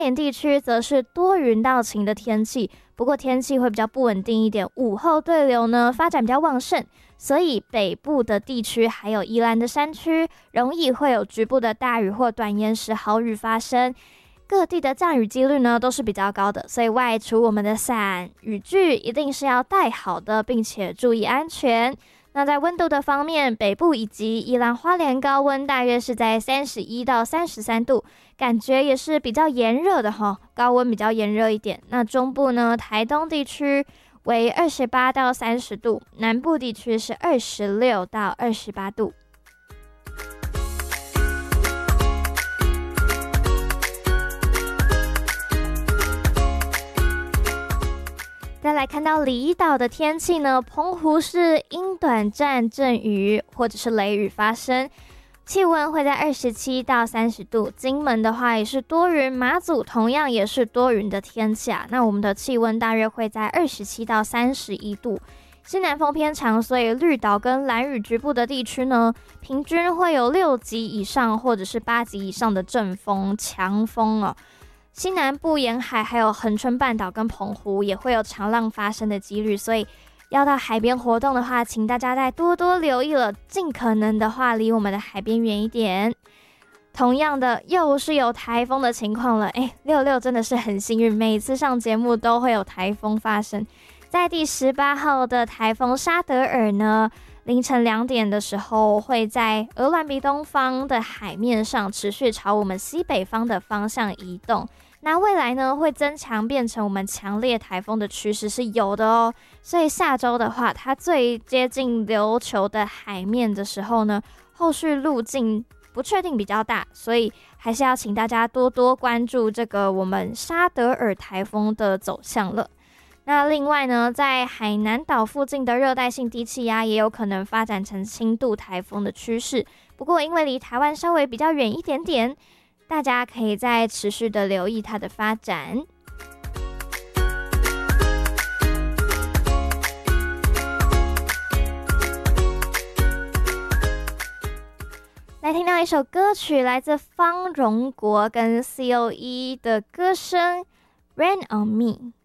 连地区则是多云到晴的天气，不过天气会比较不稳定一点，午后对流呢发展比较旺盛，所以北部的地区还有宜兰的山区，容易会有局部的大雨或短延时豪雨发生。各地的降雨几率呢都是比较高的，所以外出我们的伞、雨具一定是要带好的，并且注意安全。那在温度的方面，北部以及宜兰花莲高温大约是在31到33度，感觉也是比较炎热的齁，高温比较炎热一点。那中部呢，台东地区为28到30度，南部地区是26到28度。再来看到离岛的天气呢，澎湖是因短暂阵雨或者是雷雨发生，气温会在27到30度。金门的话也是多云，马祖同样也是多云的天气啊。那我们的气温大约会在27到31度。西南风偏强，所以绿岛跟兰屿局部的地区呢，平均会有6级以上或者是8级以上的阵风、强风哦。西南部沿海还有恒春半岛跟澎湖也会有长浪发生的几率，所以要到海边活动的话，请大家再多多留意了，尽可能的话离我们的海边远一点。同样的，又是有台风的情况了，66真的是很幸运，每次上节目都会有台风发生。在第18号的台风沙德尔呢，凌晨2点的时候会在鹅銮鼻东方的海面上持续朝我们西北方的方向移动。那未来呢会增强变成我们强烈台风的趋势是有的哦，所以下周的话，它最接近琉球的海面的时候呢，后续路径不确定比较大，所以还是要请大家多多关注这个我们沙德尔台风的走向了。那另外呢，在海南岛附近的热带性低气压也有可能发展成轻度台风的趋势，不过因为离台湾稍微比较远一点点，大家可以再持续的留意它的发展。来听到一首歌曲，来自方荣国跟 COE 的歌声《Rain on Me》。